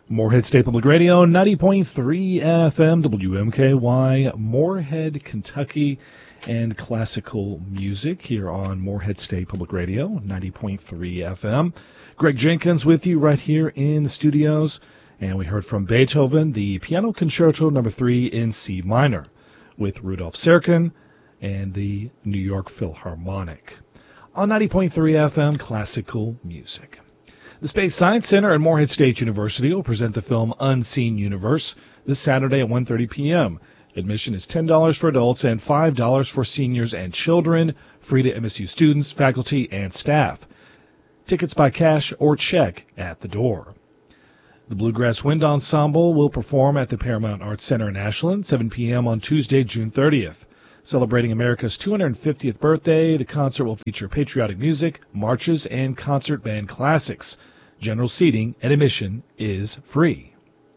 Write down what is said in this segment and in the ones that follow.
Morehead State Public Radio, 90.3 FM, WMKY, Morehead, Kentucky, and classical music here on Morehead State Public Radio, 90.3 FM. Greg Jenkins with you right here in the studios, and we heard from Beethoven, the Piano Concerto No. 3 in C minor, with Rudolf Serkin and the New York Philharmonic. On 90.3 FM, classical music. The Space Science Center at Morehead State University will present the film Unseen Universe this Saturday at 1:30 p.m. Admission is $10 for adults and $5 for seniors and children, free to MSU students, faculty, and staff. Tickets by cash or check at the door. The Bluegrass Wind Ensemble will perform at the Paramount Arts Center in Ashland, 7 p.m. on Tuesday, June 30th. Celebrating America's 250th birthday, the concert will feature patriotic music, marches, and concert band classics. General seating and admission is free.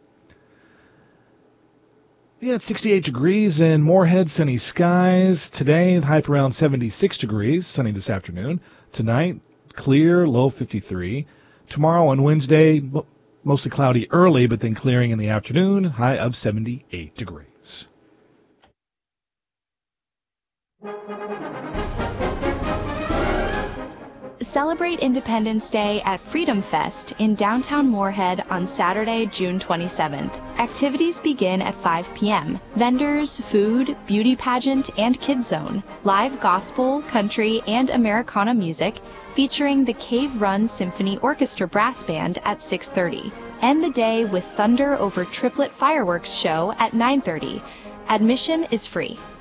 We had 68 degrees in Morehead, sunny skies. Today, the high around 76 degrees, sunny this afternoon. Tonight, clear, low 53. Tomorrow on Wednesday, mostly cloudy early, but then clearing in the afternoon, high of 78 degrees. Celebrate Independence Day at Freedom Fest in downtown Morehead on Saturday, June 27th. Activities begin at 5 p.m. Vendors, food, beauty pageant, and kids zone. Live gospel, country, and Americana music featuring the Cave Run Symphony Orchestra Brass Band at 6:30. End the day with Thunder Over Triplet Fireworks Show at 9:30. Admission is free.